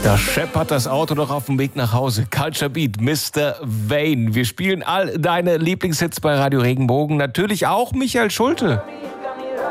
Da scheppert das Auto doch auf dem Weg nach Hause. Culture Beat, Mr. Vane. Wir spielen all deine Lieblingshits bei Radio Regenbogen. Natürlich auch Michael Schulte.